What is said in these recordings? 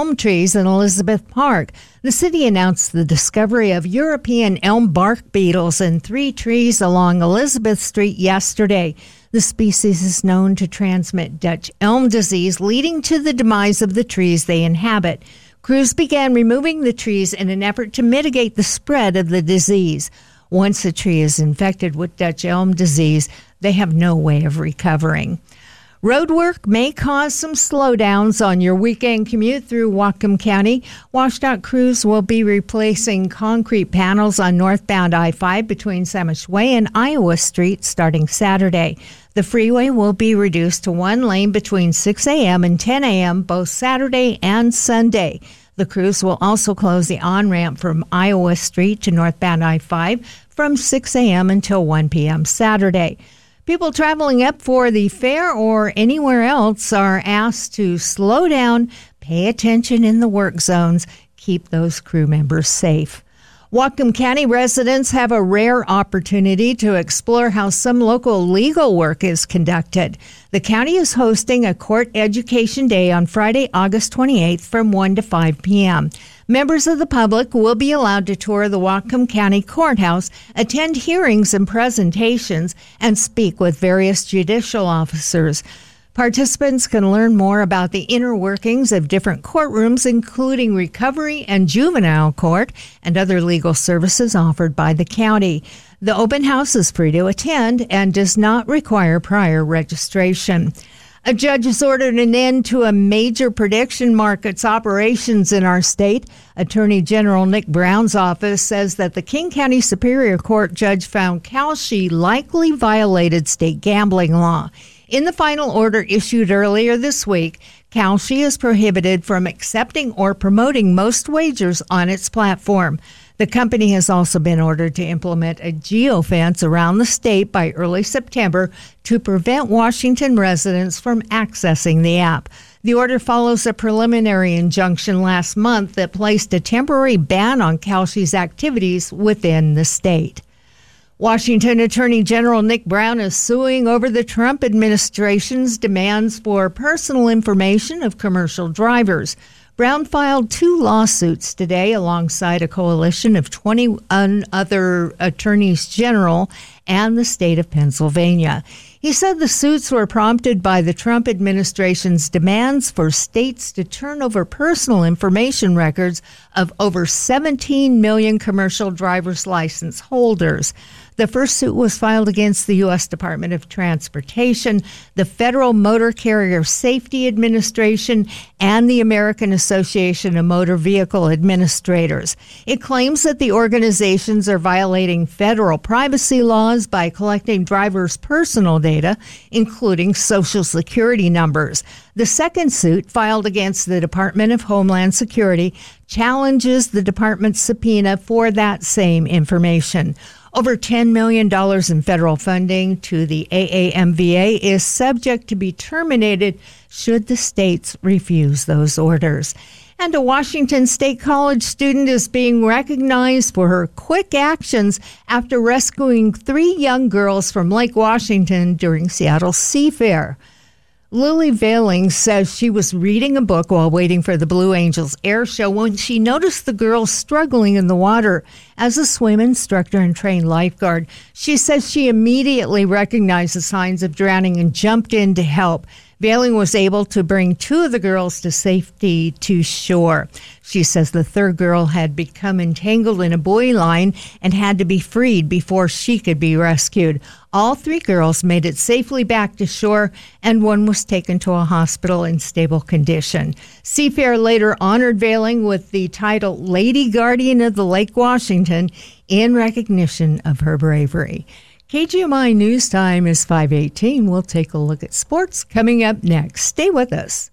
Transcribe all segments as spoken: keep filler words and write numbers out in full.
elm trees in Elizabeth Park. The city announced the discovery of European elm bark beetles in three trees along Elizabeth Street yesterday. The species is known to transmit Dutch elm disease, leading to the demise of the trees they inhabit. Crews began removing the trees in an effort to mitigate the spread of the disease. Once a tree is infected with Dutch elm disease, they have no way of recovering. Road work may cause some slowdowns on your weekend commute through Whatcom County. WashDOT crews will be replacing concrete panels on northbound I five between Samish Way and Iowa Street starting Saturday. The freeway will be reduced to one lane between six a.m. and ten a.m. both Saturday and Sunday. The crews will also close the on-ramp from Iowa Street to northbound I five from six a.m. until one p.m. Saturday. People traveling up for the fair or anywhere else are asked to slow down, pay attention in the work zones, keep those crew members safe. Whatcom County residents have a rare opportunity to explore how some local legal work is conducted. The county is hosting a court education day on Friday, August twenty-eighth from one to five p.m. Members of the public will be allowed to tour the Whatcom County Courthouse, attend hearings and presentations, and speak with various judicial officers. Participants can learn more about the inner workings of different courtrooms, including recovery and juvenile court and other legal services offered by the county. The open house is free to attend and does not require prior registration. A judge has ordered an end to a major prediction markets operations in our state. Attorney General Nick Brown's office says that the King County Superior Court judge found Kalshi likely violated state gambling law. In the final order issued earlier this week, Kalshi is prohibited from accepting or promoting most wagers on its platform. The company has also been ordered to implement a geofence around the state by early September to prevent Washington residents from accessing the app. The order follows a preliminary injunction last month that placed a temporary ban on Kalshi's activities within the state. Washington Attorney General Nick Brown is suing over the Trump administration's demands for personal information of commercial drivers. Brown filed two lawsuits today alongside a coalition of twenty-one other attorneys general and the state of Pennsylvania. He said the suits were prompted by the Trump administration's demands for states to turn over personal information records of over seventeen million commercial driver's license holders. The first suit was filed against the U S Department of Transportation, the Federal Motor Carrier Safety Administration, and the American Association of Motor Vehicle Administrators. It claims that the organizations are violating federal privacy laws by collecting drivers' personal data, including Social Security numbers. The second suit, filed against the Department of Homeland Security, challenges the department's subpoena for that same information. Over ten million dollars in federal funding to the A A M V A is subject to be terminated should the states refuse those orders. And a Washington State College student is being recognized for her quick actions after rescuing three young girls from Lake Washington during Seattle's Seafair. Lily Veiling says she was reading a book while waiting for the Blue Angels air show when she noticed the girls struggling in the water. As a swim instructor and trained lifeguard, she says she immediately recognized the signs of drowning and jumped in to help. Veiling was able to bring two of the girls to safety to shore. She says the third girl had become entangled in a buoy line and had to be freed before she could be rescued. All three girls made it safely back to shore, and one was taken to a hospital in stable condition. Seafair later honored Veiling with the title Lady Guardian of the Lake Washington in recognition of her bravery. K G M I News Time is five eighteen. We'll take a look at sports coming up next. Stay with us.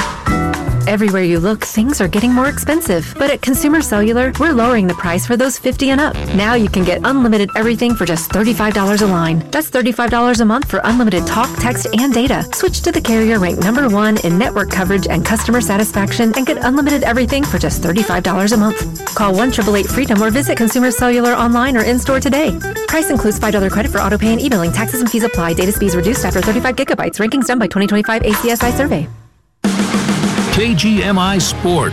Everywhere you look, things are getting more expensive. But at Consumer Cellular, we're lowering the price for those fifty and up. Now you can get unlimited everything for just thirty-five dollars a line. That's thirty-five dollars a month for unlimited talk, text, and data. Switch to the carrier ranked number one in network coverage and customer satisfaction and get unlimited everything for just thirty-five dollars a month. Call one eight eight eight freedom or visit Consumer Cellular online or in-store today. Price includes five dollars credit for auto pay and e-billing. Taxes and fees apply. Data speeds reduced after thirty-five gigabytes. Rankings done by twenty twenty-five A C S I survey. K G M I Sports.